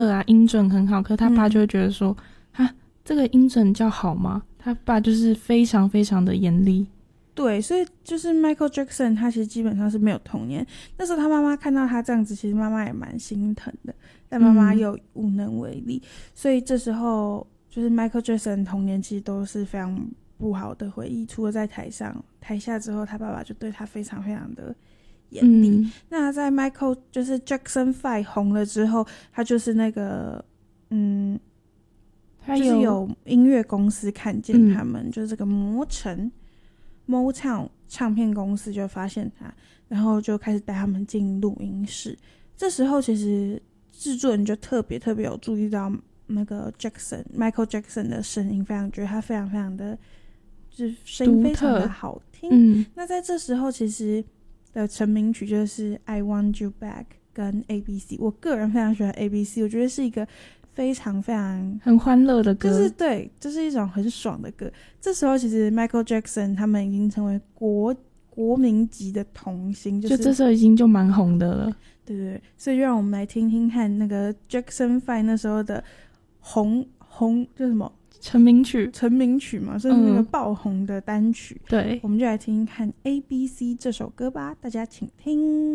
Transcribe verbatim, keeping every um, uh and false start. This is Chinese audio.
啊音准很好，可他爸就会觉得说哈、嗯、这个音准叫好吗？他爸就是非常非常的严厉。 对，所以就是 Michael Jackson 他其实基本上是没有童年，那时候他妈妈看到他这样子，其实妈妈也蛮心疼的，但妈妈又无能为力、嗯、所以这时候就是 Michael Jackson 童年其实都是非常不好的回忆，除了在台上台下之后，他爸爸就对他非常非常的严厉、嗯、那在 Michael 就是 Jackson 五 红了之后，他就是那个嗯他就是有音乐公司看见他们、嗯、就是这个魔城Motown 唱片公司就发现他，然后就开始带他们进录音室。这时候其实制作人就特别特别有注意到那个 Jackson Michael Jackson 的声音，非常觉得他非常非常的就是声音非常的好听、嗯、那在这时候其实的成名曲就是 I Want You Back 跟 A B C， 我个人非常喜欢 A B C， 我觉得是一个非常非常很欢乐的歌， 就是对，就是一种很爽的歌。这时候其实 Michael Jackson 他们已经成为国国民级的童星，就是就这时候已经就蛮红的了。 对对对，所以就让我们来听听看那个 Jackson 五 那时候的红红就什么成名曲成名曲嘛，是那个爆红的单曲、嗯、 对， 我们就来听听看 A B C 这首歌吧，大家请听。